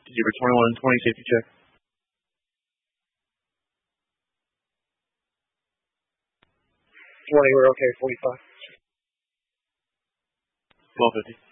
Zebra 21 and 20, safety check. 20, we're okay, 45. 1250.